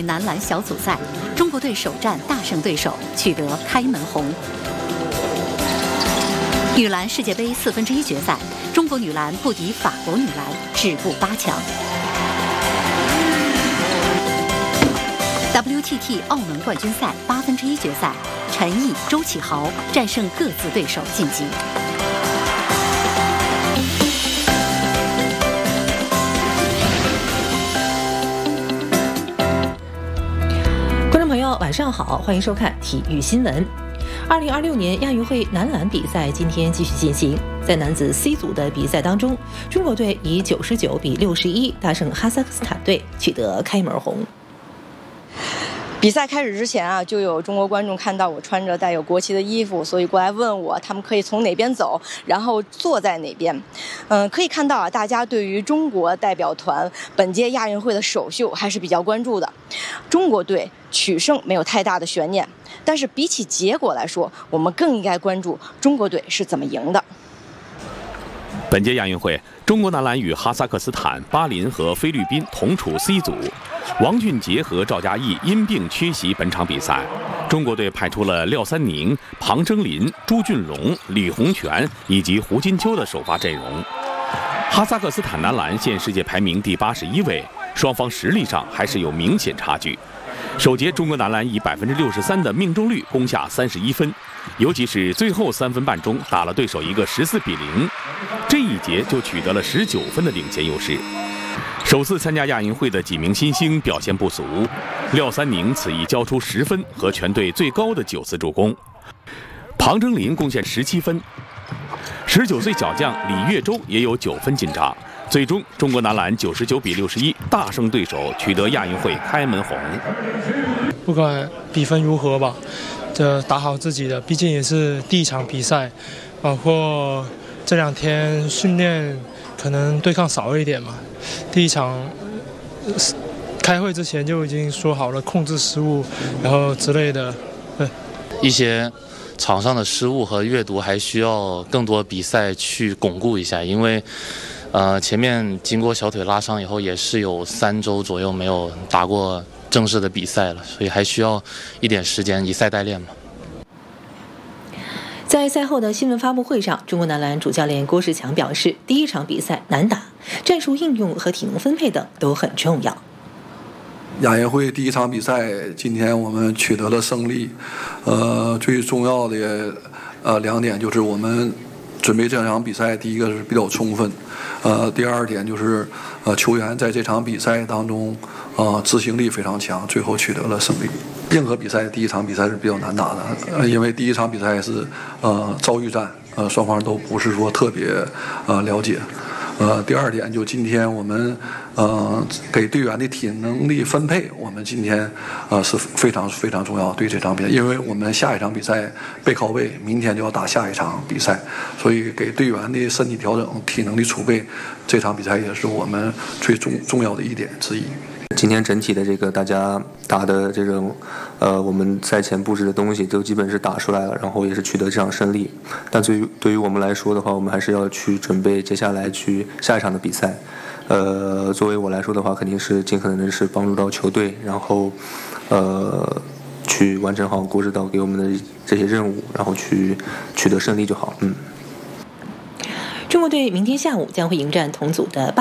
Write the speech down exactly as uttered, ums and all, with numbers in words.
队男篮小组赛，中国队首战大胜对手，取得开门红。女篮世界杯四分之一决赛，中国女篮不敌法国女篮，止步八强。W T T 澳门冠军赛八分之一决赛，陈毅、周启豪战胜各自对手晋级。 观众朋友，晚上好，欢迎收看体育新闻。二零二六年亚运会男篮比赛今天继续进行，在男子 C 组的比赛当中，中国队以九十九比六十一大胜哈萨克斯坦队，取得开门红。 比赛开始之前啊，就有中国观众看到我穿着带有国旗的衣服，所以过来问我他们可以从哪边走，然后坐在哪边。嗯，可以看到啊，大家对于中国代表团本届亚运会的首秀还是比较关注的。中国队取胜没有太大的悬念，但是比起结果来说，我们更应该关注中国队是怎么赢的。 本届亚运会，中国男篮与哈萨克斯坦、巴林和菲律宾同处 C 组。王俊杰和赵嘉译因病缺席本场比赛，中国队派出了廖三宁、庞征林、朱俊龙、李洪权以及胡金秋的首发阵容。哈萨克斯坦男篮现世界排名第八十一位，双方实力上还是有明显差距。首节中国男篮以百分之六十三的命中率攻下三十一分，尤其是最后三分半钟打了对手一个十四比零，这一节就取得了十九分的领先优势。首次参加亚运会的几名新星表现不俗，廖三宁此役交出十分和全队最高的九次助攻，庞征林贡献十七分，十九岁小将李月洲也有九分进账。最终，中国男篮九十九比六十一大胜对手，取得亚运会开门红。 不管比分如何吧，这打好自己的，毕竟也是第一场比赛，包括这两天训练可能对抗少一点嘛。第一场开会之前就已经说好了控制失误，然后之类的。对， 一些场上的失误和阅读还需要更多比赛去巩固一下，因为呃前面经过小腿拉伤以后，也是有三周左右没有打过正式的比赛了，所以还需要一点时间以赛代练嘛。 在赛后的新闻发布会上，中国男篮主教练郭士强表示，第一场比赛难打，战术应用和体能分配等都很重要。 亚运会第一场比赛，今天我们取得了胜利。呃，最重要的呃两点就是我们准备这场比赛，第一个是比较充分，呃，第二点就是呃球员在这场比赛当中呃执行力非常强，最后取得了胜利。任何比赛第一场比赛是比较难打的，呃，因为第一场比赛是呃遭遇战，呃双方都不是说特别呃了解。呃，第二点就今天我们呃给队员的体能力分配，我们今天呃是非常非常重要对这场比赛，因为我们下一场比赛背靠背，明天就要打下一场比赛，所以给队员的身体调整、体能的储备，这场比赛也是我们最重重要的一点之一。 今天整体的这个大家打的这种，呃，我们赛前布置的东西都基本是打出来了，然后也是取得这场胜利。但对于对于我们来说的话，我们还是要去准备接下来去下一场的比赛。呃，作为我来说的话，肯定是尽可能的是帮助到球队，然后呃去完成好郭指导给我们的这些任务，然后去取得胜利就好。嗯。 中国队明天下午将会迎战同组的巴